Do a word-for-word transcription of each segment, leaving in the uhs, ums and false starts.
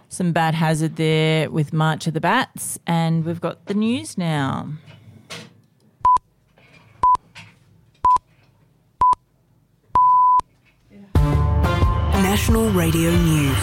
Some bad hazard there with March of the Bats, and we've got the news now. National Radio News.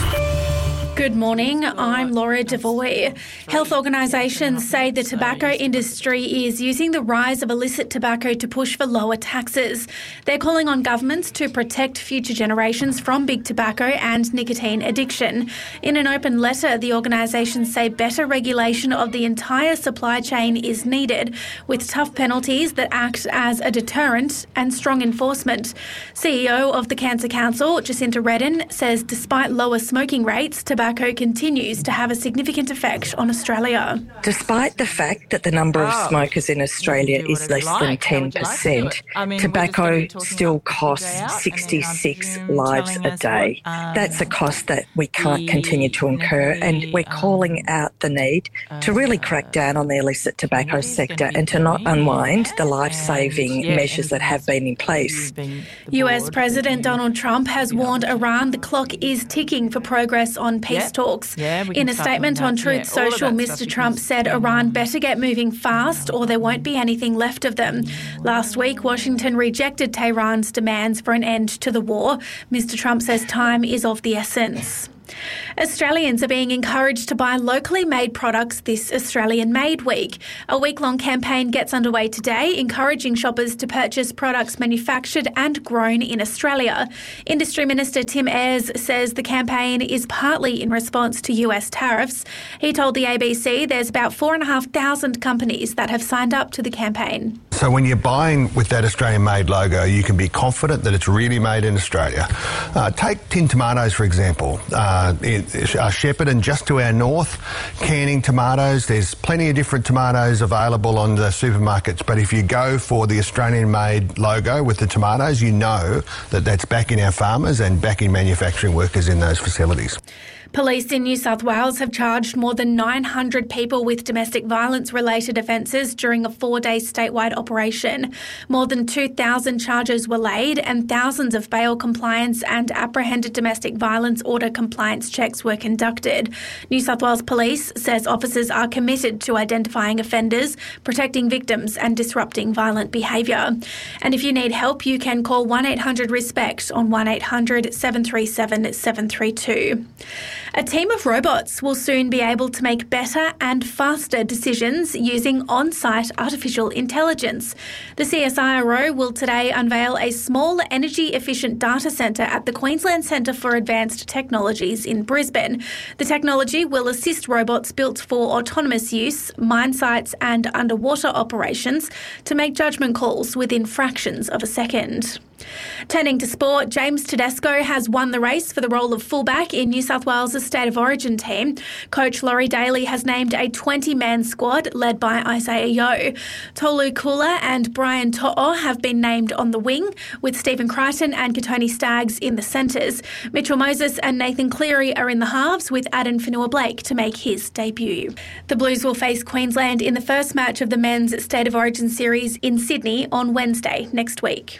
Good morning, I'm Laura Devoy. Health organisations say the tobacco industry is using the rise of illicit tobacco to push for lower taxes. They're calling on governments to protect future generations from big tobacco and nicotine addiction. In an open letter, the organisations say better regulation of the entire supply chain is needed, with tough penalties that act as a deterrent and strong enforcement. C E O of the Cancer Council, Jacinta Redden, says despite lower smoking rates, tobacco continues to have a significant effect on Australia. Despite the fact that the number of smokers in Australia is less than ten percent, tobacco still costs sixty-six lives a day. That's a cost that we can't continue to incur, and we're calling out the need to really crack down on the illicit tobacco sector and to not unwind the life-saving measures that have been in place. U S President Donald Trump has warned Iran the clock is ticking for progress on peace Yeah. talks. Yeah, we In can a start statement from on that. Truth Yeah, all of Social, that Mister stuff Trump is- said Iran better get moving fast or there won't be anything left of them. Last week, Washington rejected Tehran's demands for an end to the war. Mister Trump says time is of the essence. Australians are being encouraged to buy locally made products this Australian Made Week. A week-long campaign gets underway today, encouraging shoppers to purchase products manufactured and grown in Australia. Industry Minister Tim Ayres says the campaign is partly in response to U S tariffs. He told the A B C there's about four and a half thousand companies that have signed up to the campaign. So when you're buying with that Australian-made logo, you can be confident that it's really made in Australia. Uh, take tin tomatoes, for example. Uh, in, uh, Shepparton, just to our north, canning tomatoes. There's plenty of different tomatoes available on the supermarkets, but if you go for the Australian-made logo with the tomatoes, you know that that's backing our farmers and backing manufacturing workers in those facilities. Police in New South Wales have charged more than nine hundred people with domestic violence-related offences during a four-day statewide operation. More than two thousand charges were laid and thousands of bail compliance and apprehended domestic violence order compliance checks were conducted. New South Wales Police says officers are committed to identifying offenders, protecting victims and disrupting violent behaviour. And if you need help, you can call one eight hundred RESPECT on one eight hundred seven three seven seven three two. A team of robots will soon be able to make better and faster decisions using on-site artificial intelligence. The C S I R O will today unveil a small energy-efficient data centre at the Queensland Centre for Advanced Technologies in Brisbane. The technology will assist robots built for autonomous use, mine sites and underwater operations to make judgment calls within fractions of a second. Turning to sport, James Tedesco has won the race for the role of fullback in New South Wales' State of Origin team. Coach Laurie Daly has named a twenty-man squad led by Isaiah Yeo. Tolu Kula and Brian To'o have been named on the wing, with Stephen Crichton and Katoni Staggs in the centres. Mitchell Moses and Nathan Cleary are in the halves, with Aden Fanua-Blake to make his debut. The Blues will face Queensland in the first match of the men's State of Origin series in Sydney on Wednesday next week.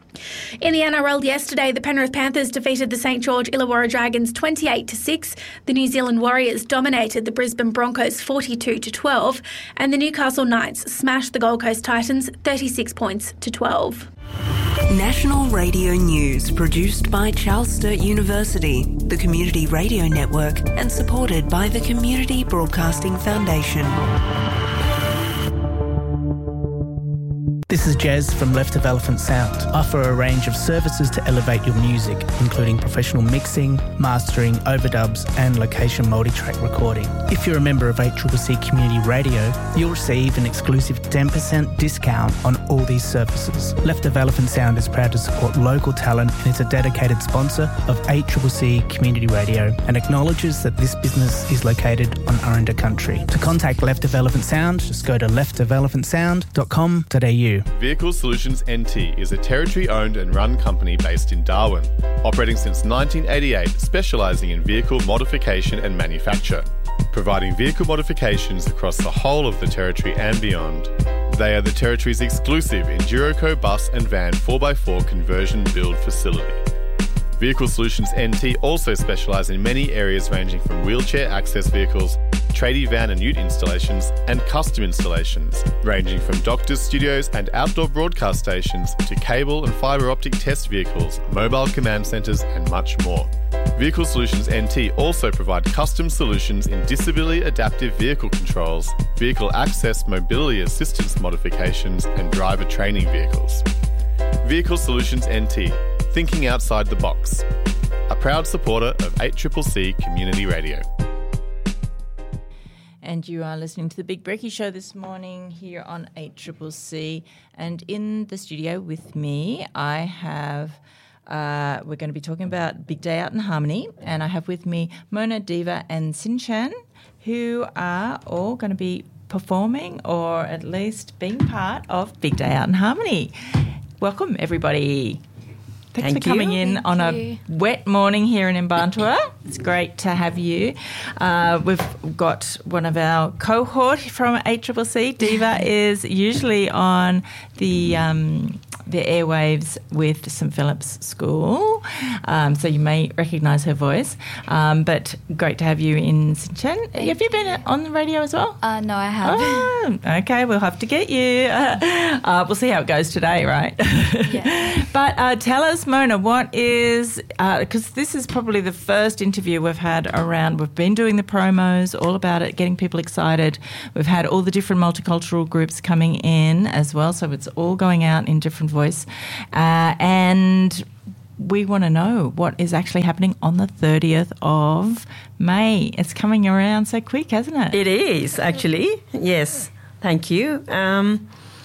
In the N R L yesterday, the Penrith Panthers defeated the St George Illawarra Dragons twenty-eight to six. The New Zealand Warriors dominated the Brisbane Broncos forty-two to twelve, and the Newcastle Knights smashed the Gold Coast Titans thirty-six points to twelve. National Radio News, produced by Charles Sturt University, the Community Radio Network, and supported by the Community Broadcasting Foundation. This is Jez from Left of Elephant Sound. Offer a range of services to elevate your music, including professional mixing, mastering, overdubs and location multi-track recording. If you're a member of H C C Community Radio, you'll receive an exclusive ten percent discount on all these services. Left of Elephant Sound is proud to support local talent and is a dedicated sponsor of H C C Community Radio and acknowledges that this business is located on Aranda country. To contact Left of Elephant Sound, just go to left of elephant sound dot com dot a u. Vehicle Solutions N T is a territory-owned and run company based in Darwin, operating since nineteen eighty-eight, specialising in vehicle modification and manufacture, providing vehicle modifications across the whole of the territory and beyond. They are the territory's exclusive Enduroco bus and van four by four conversion build facility. Vehicle Solutions N T also specialise in many areas ranging from wheelchair access vehicles, tradie van and ute installations, and custom installations, ranging from doctors' studios and outdoor broadcast stations to cable and fibre optic test vehicles, mobile command centres and much more. Vehicle Solutions N T also provide custom solutions in disability adaptive vehicle controls, vehicle access mobility assistance modifications and driver training vehicles. Vehicle Solutions N T, thinking outside the box. A proud supporter of eight C C C Community Radio. And you are listening to the Big Brekkie Show this morning here on eight C C C. And in the studio with me, I have, uh, we're going to be talking about Big Day Out in Harmony. And I have with me Mona, Diva and Sinchan, who are all going to be performing or at least being part of Big Day Out in Harmony. Welcome, everybody. Thanks Thank for coming you. in Thank on you. a wet morning here in Mbantua. It's great to have you. Uh, we've got one of our cohort from eight C C C. Diva is usually on the um, the airwaves with St Philip's School, um, so you may recognise her voice. Um, but great to have you in Sinchan. Have you been on the radio as well? Uh, no, I haven't. Oh, okay, we'll have to get you. Uh, uh, we'll see how it goes today, right? Yeah. But uh, tell us, Mona, what is, because uh, this is probably the first interview we've had around, we've been doing the promos, all about it, getting people excited. We've had all the different multicultural groups coming in as well, so it's all going out in different voice. Uh, and we want to know what is actually happening on the thirtieth of May. It's coming around so quick, hasn't it? It is, actually. Yes, thank you. Um,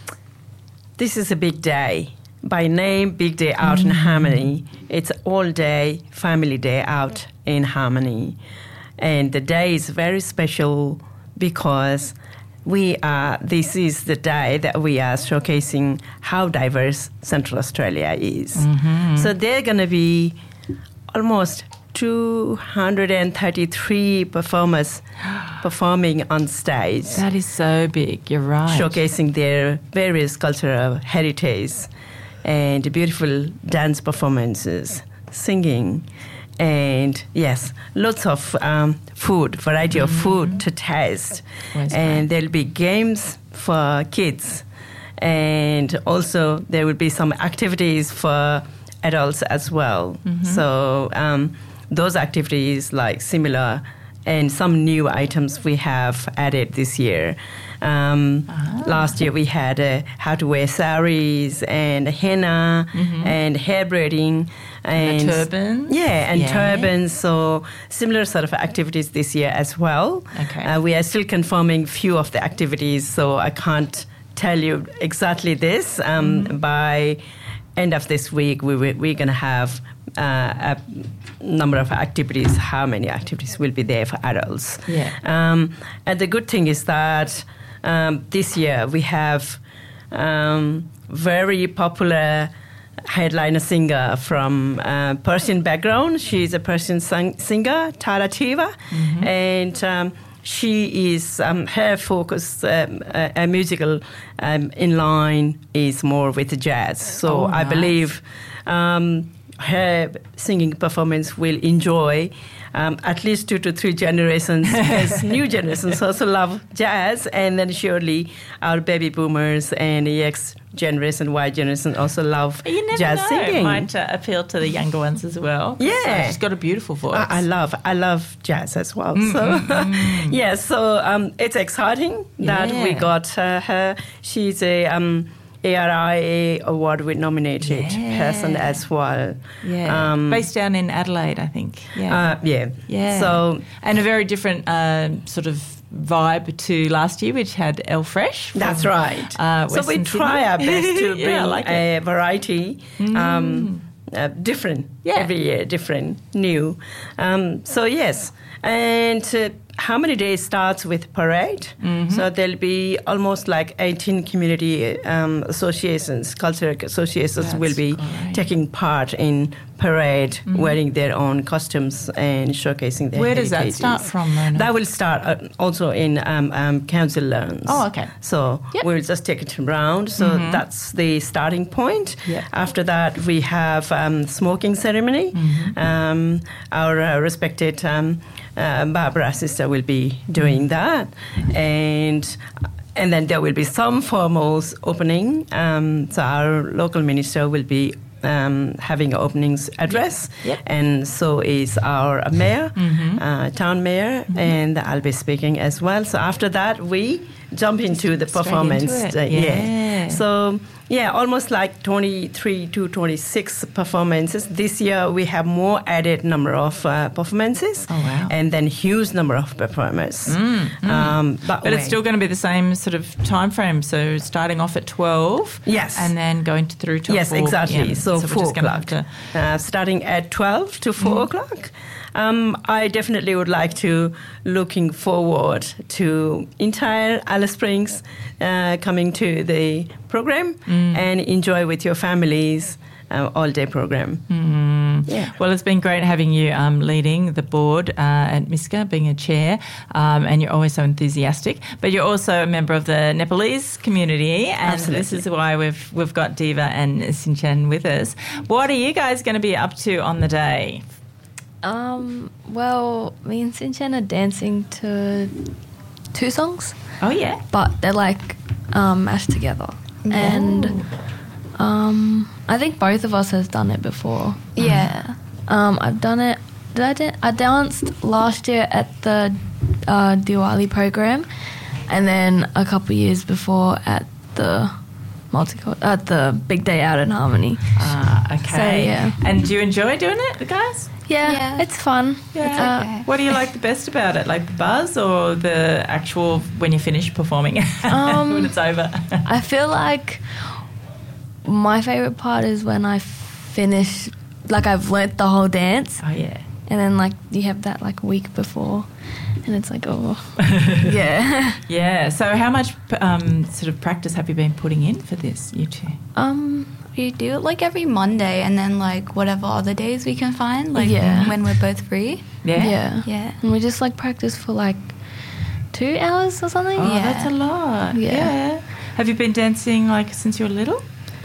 this is a big day. By name, Big Day Out mm. in Harmony. It's all day, family day out in Harmony. And the day is very special because we are, this is the day that we are showcasing how diverse Central Australia is. Mm-hmm. So there are going to be almost two hundred thirty-three performers performing on stage. That is so big, you're right. Showcasing their various cultural heritage and beautiful dance performances, singing, and yes, lots of um, food, variety of food to taste. That's and right. There'll be games for kids, and also there will be some activities for adults as well. Mm-hmm. So um, those activities, like similar, and some new items we have added this year. Um, ah. Last year we had uh, how to wear saris and henna mm-hmm. and hair braiding. And, and turbans. Yeah, and yeah. turbans. So similar sort of activities this year as well. Okay. Uh, we are still confirming few of the activities, so I can't tell you exactly this. Um, mm-hmm. By end of this week, we, we, we're going to have uh, a number of activities, how many activities will be there for adults. Yeah. Um, and the good thing is that um, this year we have um, very popular headliner singer from uh, Persian background. She's a Persian sing- singer, Tara Tiva, mm-hmm. and um, she is, um, her focus, um, uh, uh, musical um, in line is more with jazz. So oh, I nice. believe um, her singing performance will enjoy um, at least two to three generations, as new generations also love jazz, and then surely our baby boomers and the X generation, Y generation also love you never jazz know. singing. It might uh, appeal to the younger ones as well. Yeah. So she's got a beautiful voice. I, I love, I love jazz as well. Mm-hmm. So, yeah, so um, it's exciting that Yeah. we got uh, her. She's a um, A R I A award nominated Yeah. person as well. Yeah. Um, Based down in Adelaide, I think. Yeah. Uh, yeah. yeah. So, and a very different uh, sort of vibe to last year, which had El Fresh. from, that's right. Uh, so we Western try Sydney. our best to Yeah, bring I like a it. variety, um, uh, different Yeah. every year, different, new. Um, so yes, and uh, Harmony Day starts with parade. Mm-hmm. So there'll be almost like eighteen community um, associations, cultural associations That's will be great. taking part in parade, mm-hmm. wearing their own costumes and showcasing their Where heritages. does that start from, Mona? That will start uh, also in um, um, council lands. Oh, okay. So yep. we'll just take it around. So mm-hmm. that's the starting point. Yep. After that, we have um, smoking ceremony. Mm-hmm. Um, our uh, respected um, uh, Barbara sister will be doing that, and and then there will be some formal opening. Um, so our local minister will be Um, having an openings address, yep. and so is our mayor, mm-hmm. uh, town mayor, mm-hmm. and I'll be speaking as well. So after that, we jump into the Straight performance. Into it. Uh, yeah. yeah. So yeah, almost like twenty-three to twenty-six performances. This year we have more added number of uh, performances. Oh wow! And then huge number of performers. Mm, mm. Um, but but it's still going to be the same sort of time frame. So starting off at twelve. Yes. And then going to, through to yes, four. exactly. Yeah. So, so four o'clock. To... Uh, starting at twelve to four mm. o'clock. Um, I definitely would like to looking forward to entire Alice Springs uh, coming to the program mm. and enjoy with your families uh, all day program. Mm. Yeah. Well, it's been great having you um, leading the board uh, at MISCA, being a chair, um, and you're always so enthusiastic. But you're also a member of the Nepalese community, and Absolutely. This is why we've we've got Diva and Sinchan with us. What are you guys going to be up to on the day? Um, well, me and Sinchan are dancing to two songs. Oh, yeah. But they're like um, mashed together. Yeah. And um, I think both of us has done it before. Yeah. Um, I've done it. Did I, dan- I danced last year at the uh, Diwali program, and then a couple years before at the multi at the Big Day Out in Harmony. Ah, okay. So, yeah. And do you enjoy doing it, guys? Yeah, yeah. it's fun. Yeah. It's okay. What do you like the best about it? Like the buzz or the actual when you finish performing um, when it's over? I feel like my favourite part is when I finish, like I've learnt the whole dance. Oh, yeah. And then like you have that like week before and it's like, oh, yeah. Yeah. So how much um, sort of practice have you been putting in for this, you two? Um... We do it like every Monday and then like whatever other days we can find, like yeah. when we're both free. Yeah. Yeah. Yeah. And we just like practice for like two hours or something. Oh, yeah. that's a lot. Yeah. yeah. Have you been dancing like since you were little?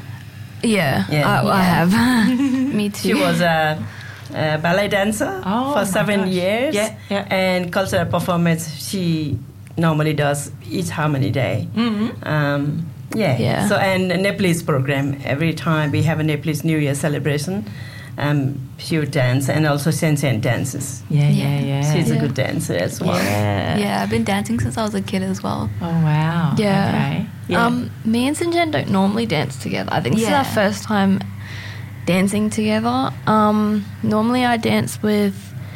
Yeah, Yeah. I, Yeah. I have. Me too. She was a, a ballet dancer Oh, for my seven gosh. years. Yeah, yeah. And cultural performance, she normally does each Harmony Day. Mm-hmm. Um, yeah. Yeah. So, and a Nepalese program, every time we have a Nepalese New Year celebration, um, she would dance, and also Sinchan dances. Yeah, yeah, yeah. She's Yeah. a good dancer as well. Yeah. Yeah, I've been dancing since I was a kid as well. Oh, wow. Yeah. Okay. Yeah. Um, me and Sinchan don't normally dance together. I think this Yeah. is our first time dancing together. Um, normally I dance with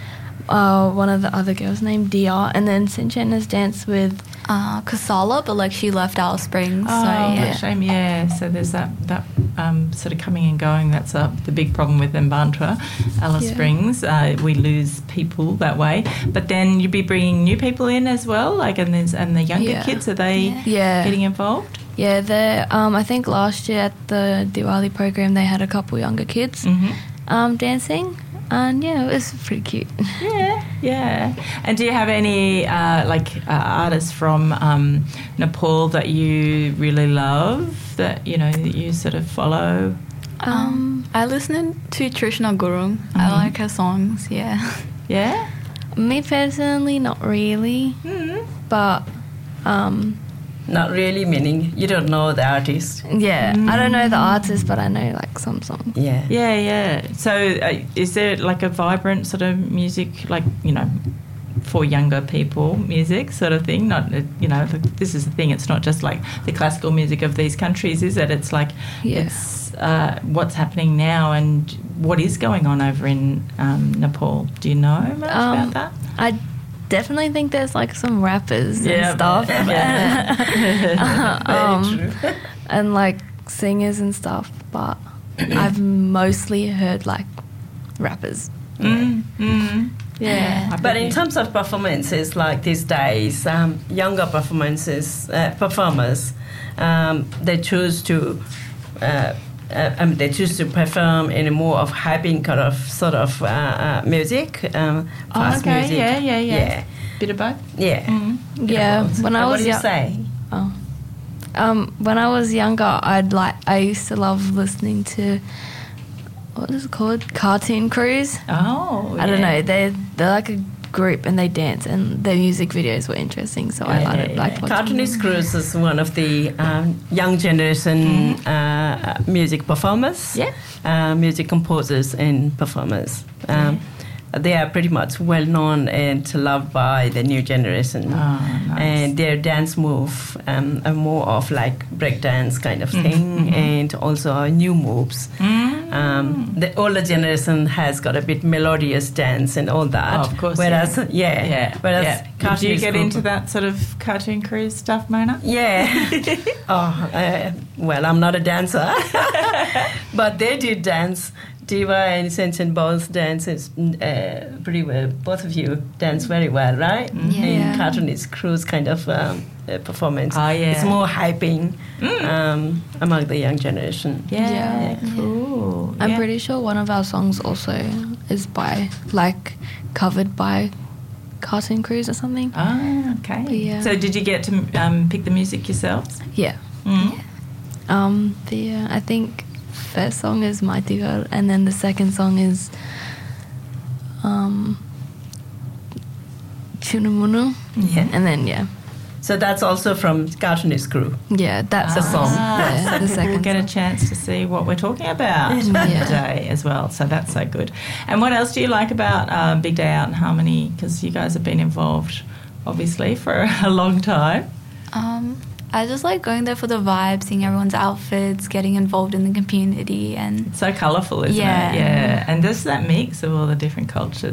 uh, one of the other girls named Dia, and then Sinchan has danced with Uh, Kasala, but like she left Alice Springs. Oh, so yeah. what a shame. Yeah. So there's that that um, sort of coming and going. That's uh, the big problem with Mbantra, Alice Yeah. Springs. Uh, we lose people that way. But then you'd be bringing new people in as well, like and there's and the younger Yeah. kids. Are they Yeah. yeah. getting involved? Yeah, they um, I think last year at the Diwali program they had a couple younger kids Mm-hmm. um, dancing, and yeah, it was pretty cute. Yeah, yeah. And do you have any uh, like uh, artists from um, Nepal that you really love that you know that you sort of follow? Um, I listen to Trishna Gurung. Mhm. I like her songs. Yeah. Yeah. Me personally, not really, Mm-hmm. but um, Not really, meaning you don't know the artist. yeah, I don't know the artist, but I know like some songs. Yeah. Yeah, yeah. So, uh, is there like a vibrant sort of music, like you know, for younger people, music sort of thing? Not, uh, you know, this is the thing. It's not just like the classical music of these countries, is it? It's like Yeah. it's uh, what's happening now and what is going on over in um, Nepal. Do you know much Um, about that? I definitely think there's like some rappers Yeah, and stuff, yeah. um, Very true. and like singers and stuff. But I've mostly heard like rappers. Mm, mm. Yeah. But in terms of performances, like these days, um, younger performances, uh, performers, um, they choose to, uh, uh, um, they choose to perform in a more of hyping kind of sort of uh, uh, music, um, fast oh, okay. music. Yeah, yeah, yeah, yeah. Bit of both. Yeah. Mm-hmm. Yeah. When I what was do you young- say? Oh. Um, when I was younger, I'd like I used to love listening to what is it called? Cartoon Cruise. Oh, I don't yeah. know. They they're like a group and they dance and their music videos were interesting. So Yeah, I liked, yeah, yeah. liked watching Cartoonist them. Cruise is one of the um, young generation Mm-hmm. uh, music performers, Yeah. uh, music composers and performers. Um, They are pretty much well known and loved by the new generation. Oh, nice. And their dance move um, are more of like break dance kind of thing, Mm-hmm. and also new moves. Mm. Um, the older generation has got a bit melodious dance and all that. Oh, of course, Whereas, yeah. yeah. Yeah. Whereas yeah. Did you Cartoonist get group- into that sort of Cartoon Cruise stuff, Mona? Yeah. oh, uh, well, I'm not a dancer, but they did dance. Diva and Sense and Bones dances uh, pretty well. Both of you dance very well, right? Yeah. In Cartoonist Cruise kind of um, uh, performance. Oh, yeah. It's more hyping Mm. um, among the young generation. Yeah, Yeah. cool. I'm yeah. pretty sure one of our songs also is by like covered by Cartoon Cruise or something. Ah, okay. Yeah. So did you get to um, pick the music yourselves? Yeah. Mm. Um. The yeah, I think first song is Mighty Girl, and then the second song is um Chunumunu. Yeah. And then yeah. So that's also from Cartoonist Crew. Yeah, that's The song. Ah, Yeah, so the people second get a song. chance to see what we're talking about Yeah. today as well. So that's so good. And what else do you like about um, Big Day Out in Harmony? Because you guys have been involved, obviously, for a long time. Um, I just like going there for the vibe, seeing everyone's outfits, getting involved in the community, and It's so colourful, isn't Yeah. it? Yeah. And there's that mix of all the different cultures.